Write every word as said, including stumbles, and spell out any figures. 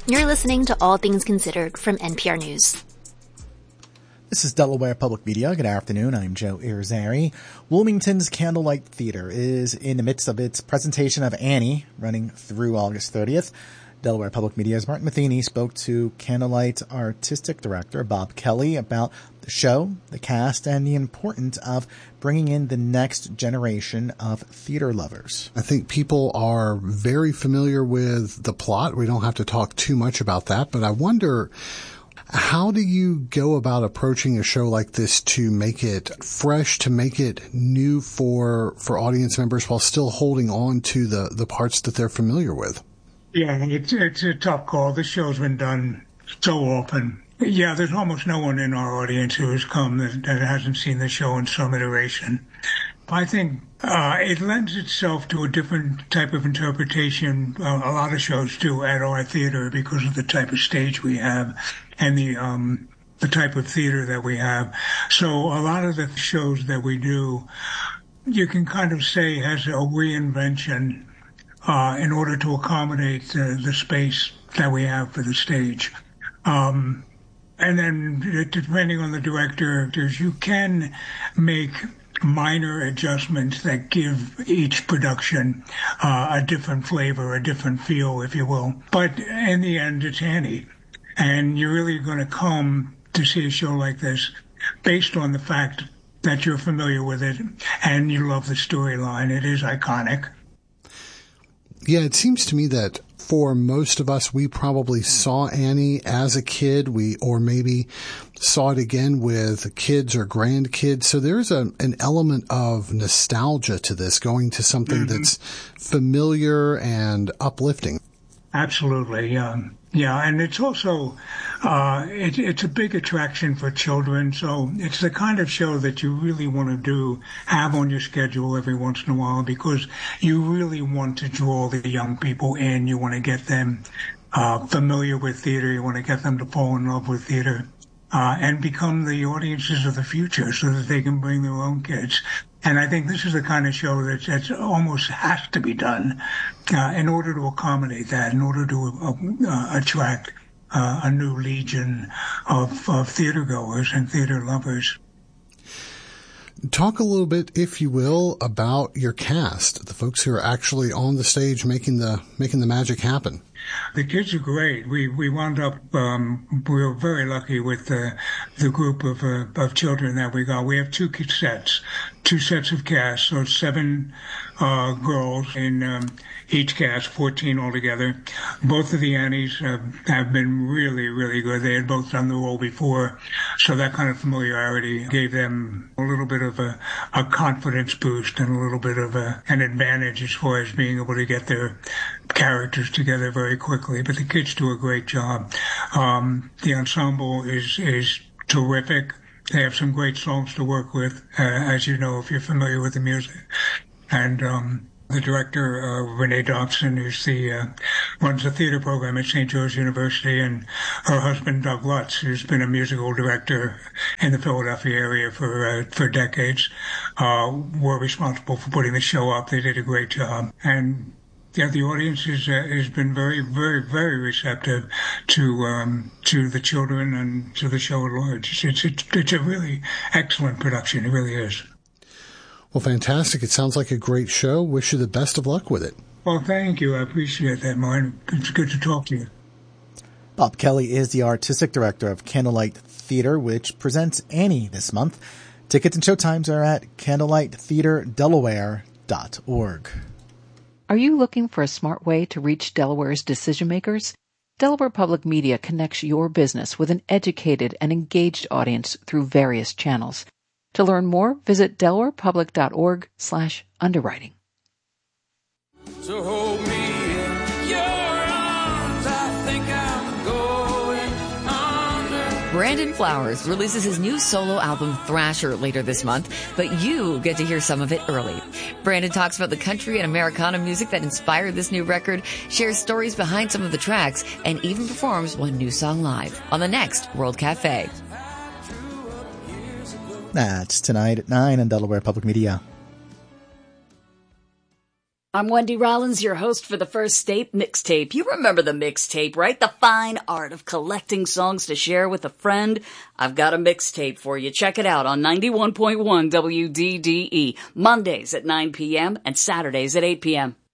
You're listening to All Things Considered from N P R News. This is Delaware Public Media. Good afternoon. I'm Joe Irizarry. Wilmington's Candlelight Theater is in the midst of its presentation of Annie, running through August thirtieth. Delaware Public Media's Martin Matheny spoke to Candlelight Artistic Director Bob Kelly about the show, the cast, and the importance of bringing in the next generation of theater lovers. I think people are very familiar with the plot. We don't have to talk too much about that, but I wonder, how do you go about approaching a show like this to make it fresh, to make it new for for audience members while still holding on to the, the parts that they're familiar with? Yeah, it's, it's a tough call. This show's been done so often. Yeah, there's almost no one in our audience who has come that, that hasn't seen the show in some iteration. I think uh, it lends itself to a different type of interpretation. Uh, a lot of shows do at our theater because of the type of stage we have and the um, the type of theater that we have. So a lot of the shows that we do, you can kind of say has a reinvention uh, in order to accommodate uh, the space that we have for the stage. Um, and then depending on the directors, you can make minor adjustments that give each production uh, a different flavor, a different feel, if you will. But in the end, it's Annie. And you're really going to come to see a show like this based on the fact that you're familiar with it and you love the storyline. It is iconic. Yeah, it seems to me that for most of us, we probably saw Annie as a kid, we or maybe saw it again with kids or grandkids. So there's a, an element of nostalgia to this, going to something mm-hmm. that's familiar and uplifting. Absolutely, yeah. Yeah, and it's also, uh, it, it's a big attraction for children, so it's the kind of show that you really want to do, have on your schedule every once in a while, because you really want to draw the young people in. You want to get them uh, familiar with theater. You want to get them to fall in love with theater uh, and become the audiences of the future so that they can bring their own kids. And I think this is the kind of show that that's almost has to be done uh, in order to accommodate that, in order to uh, attract uh, a new legion of, of theater goers and theater lovers. Talk a little bit, if you will, about your cast, the folks who are actually on the stage making the making the magic happen. The kids are great. We we wound up, um, we were very lucky with the, the group of uh, of children that we got. We have two sets, two sets of cast, so seven uh, girls in um, each cast, fourteen altogether. Both of the Annies uh, have been really, really good. They had both done the role before, so that kind of familiarity gave them a little bit of a, a confidence boost and a little bit of a, an advantage as far as being able to get their characters together very quickly. But the kids do a great job. Um, the ensemble is is terrific. They have some great songs to work with, uh, as you know, if you're familiar with the music. And um, the director, uh, Renee Dobson, who's the uh, runs the theater program at Saint George University, and her husband, Doug Lutz, who's been a musical director in the Philadelphia area for uh, for decades, uh, were responsible for putting the show up. They did a great job. And yeah, the audience is, uh, has been very, very, very receptive to um, to the children and to the show at large. It's, it's, it's a really excellent production. It really is. Well, fantastic. It sounds like a great show. Wish you the best of luck with it. Well, thank you. I appreciate that, Martin. It's good to talk to you. Bob Kelly is the artistic director of Candlelight Theater, which presents Annie this month. Tickets and showtimes are at candlelight theater delaware dot org. Are you looking for a smart way to reach Delaware's decision makers? Delaware Public Media connects your business with an educated and engaged audience through various channels. To learn more, visit delaware public dot org slash underwriting. So hold me in your arms, I think I'm going under. Brandon Flowers releases his new solo album Thrasher later this month, but you get to hear some of it early. Brandon talks about the country and Americana music that inspired this new record, shares stories behind some of the tracks, and even performs one new song live on the next World Cafe. That's tonight at nine on Delaware Public Media. I'm Wendy Rollins, your host for the First State Mixtape. You remember the mixtape, right? The fine art of collecting songs to share with a friend. I've got a mixtape for you. Check it out on ninety-one point one W D D E, Mondays at nine p.m. and Saturdays at eight p.m.